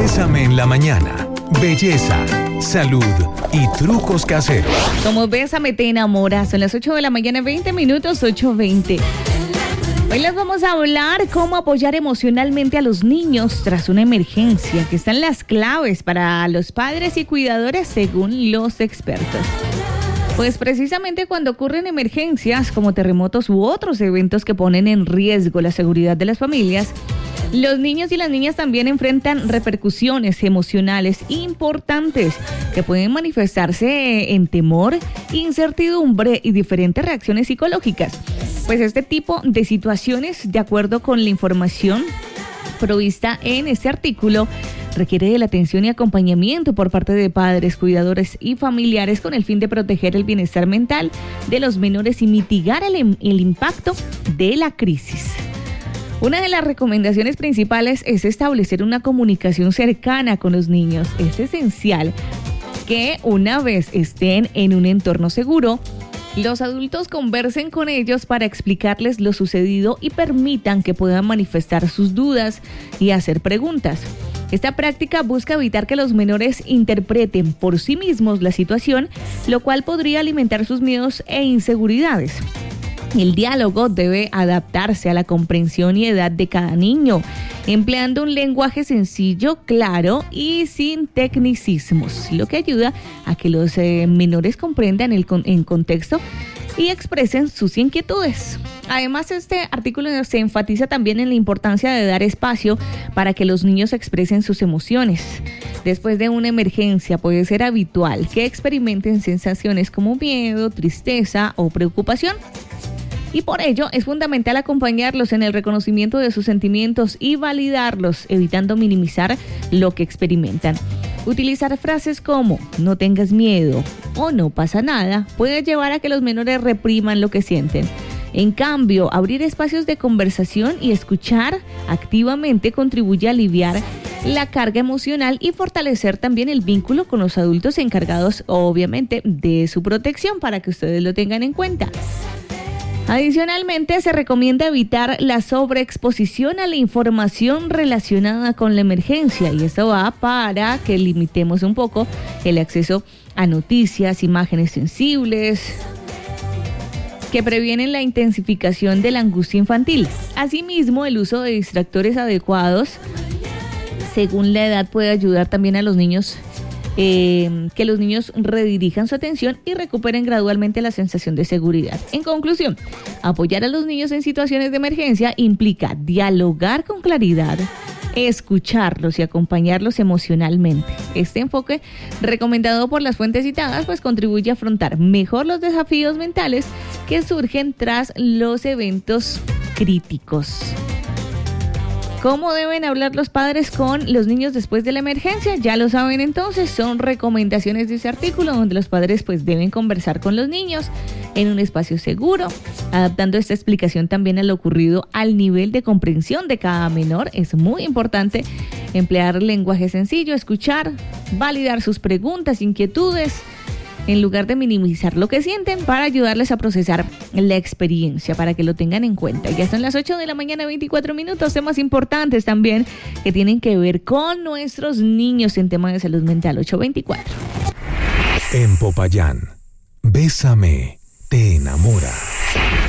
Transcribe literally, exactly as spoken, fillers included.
Bésame en la mañana. Belleza, salud y trucos caseros. Como Bésame te enamora. Son las ocho de la mañana, veinte minutos, ocho veinte. Hoy les vamos a hablar cómo apoyar emocionalmente a los niños tras una emergencia, que están las claves para los padres y cuidadores según los expertos. Pues precisamente cuando ocurren emergencias como terremotos u otros eventos que ponen en riesgo la seguridad de las familias, los niños y las niñas también enfrentan repercusiones emocionales importantes que pueden manifestarse en temor, incertidumbre y diferentes reacciones psicológicas. Pues este tipo de situaciones, de acuerdo con la información provista en este artículo, requiere de la atención y acompañamiento por parte de padres, cuidadores y familiares con el fin de proteger el bienestar mental de los menores y mitigar el, el impacto de la crisis. Una de las recomendaciones principales es establecer una comunicación cercana con los niños. Es esencial que una vez estén en un entorno seguro, los adultos conversen con ellos para explicarles lo sucedido y permitan que puedan manifestar sus dudas y hacer preguntas. Esta práctica busca evitar que los menores interpreten por sí mismos la situación, lo cual podría alimentar sus miedos e inseguridades. El diálogo debe adaptarse a la comprensión y edad de cada niño, empleando un lenguaje sencillo, claro y sin tecnicismos, lo que ayuda a que los eh, menores comprendan el con- en contexto y expresen sus inquietudes. Además, este artículo se enfatiza también en la importancia de dar espacio para que los niños expresen sus emociones. Después de una emergencia puede ser habitual que experimenten sensaciones como miedo, tristeza o preocupación. Y por ello es fundamental acompañarlos en el reconocimiento de sus sentimientos y validarlos, evitando minimizar lo que experimentan. Utilizar frases como "no tengas miedo" o "no pasa nada" puede llevar a que los menores repriman lo que sienten. En cambio, abrir espacios de conversación y escuchar activamente contribuye a aliviar la carga emocional y fortalecer también el vínculo con los adultos encargados, obviamente, de su protección, para que ustedes lo tengan en cuenta. Adicionalmente, se recomienda evitar la sobreexposición a la información relacionada con la emergencia, y esto va para que limitemos un poco el acceso a noticias, imágenes sensibles que previenen la intensificación de la angustia infantil. Asimismo, el uso de distractores adecuados según la edad puede ayudar también a los niños Eh, que los niños redirijan su atención y recuperen gradualmente la sensación de seguridad. En conclusión, apoyar a los niños en situaciones de emergencia implica dialogar con claridad, escucharlos y acompañarlos emocionalmente. Este enfoque, recomendado por las fuentes citadas, pues contribuye a afrontar mejor los desafíos mentales que surgen tras los eventos críticos. ¿Cómo deben hablar los padres con los niños después de la emergencia? Ya lo saben entonces, son recomendaciones de ese artículo donde los padres pues deben conversar con los niños en un espacio seguro, adaptando esta explicación también a lo ocurrido al nivel de comprensión de cada menor. Es muy importante emplear lenguaje sencillo, escuchar, validar sus preguntas, inquietudes, en lugar de minimizar lo que sienten, para ayudarles a procesar la experiencia, para que lo tengan en cuenta. Ya son las ocho de la mañana, veinticuatro minutos, temas importantes también que tienen que ver con nuestros niños en tema de salud mental. ocho veinticuatro. En Popayán, Bésame te enamora.